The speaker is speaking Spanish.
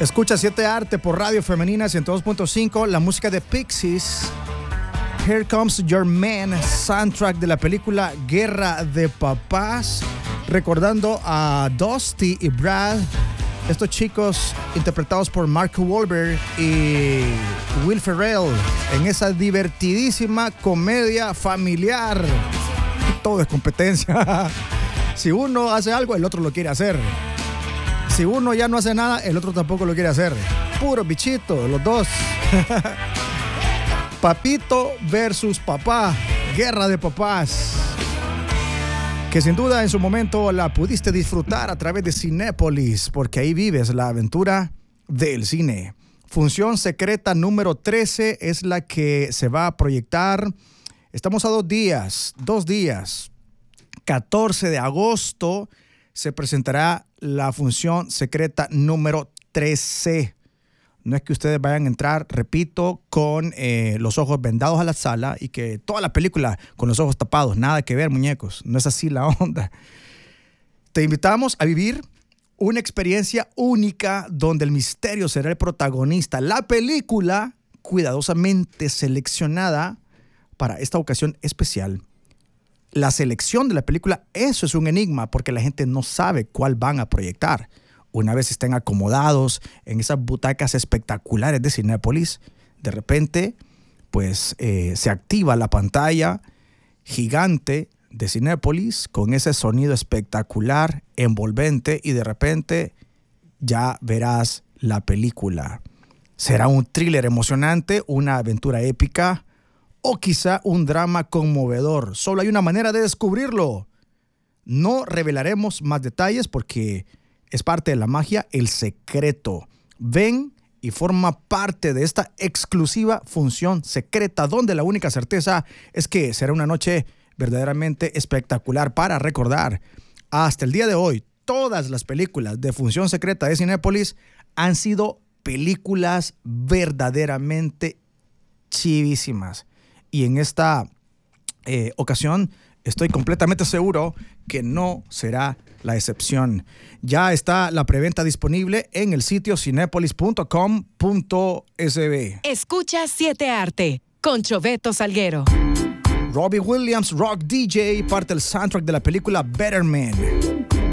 Escucha 7 Arte por Radio Femenina 102.5, la música de Pixies. Here Comes Your Man, soundtrack de la película Guerra de Papás, recordando a Dusty y Brad, estos chicos interpretados por Mark Wahlberg y Will Ferrell, en esa divertidísima comedia familiar. Todo es competencia. Si uno hace algo, el otro lo quiere hacer. Si uno ya no hace nada, el otro tampoco lo quiere hacer. Puro bichito, los dos. Papito versus papá, guerra de papás, que sin duda en su momento la pudiste disfrutar a través de Cinépolis, porque ahí vives la aventura del cine. Función secreta número 13 es la que se va a proyectar. Estamos a 2 días. 14 de agosto se presentará la función secreta número 13. No es que ustedes vayan a entrar, repito, con los ojos vendados a la sala y que toda la película con los ojos tapados. Nada que ver, muñecos. No es así la onda. Te invitamos a vivir una experiencia única donde el misterio será el protagonista. La película, cuidadosamente seleccionada para esta ocasión especial. La selección de la película, eso es un enigma porque la gente no sabe cuál van a proyectar. Una vez estén acomodados en esas butacas espectaculares de Cinépolis, de repente, pues se activa la pantalla gigante de Cinépolis con ese sonido espectacular, envolvente, y de repente ya verás la película. Será un thriller emocionante, una aventura épica o quizá un drama conmovedor. Solo hay una manera de descubrirlo. No revelaremos más detalles porque es parte de la magia, el secreto. Ven y forma parte de esta exclusiva función secreta, donde la única certeza es que será una noche verdaderamente espectacular para recordar. Hasta el día de hoy, todas las películas de función secreta de Cinépolis han sido películas verdaderamente chivísimas. Y en esta ocasión estoy completamente seguro que no será la excepción. Ya está la preventa disponible en el sitio cinepolis.com.sb. Escucha 7 Arte con Choveto Salguero. Robbie Williams, Rock DJ, parte del soundtrack de la película Better Man.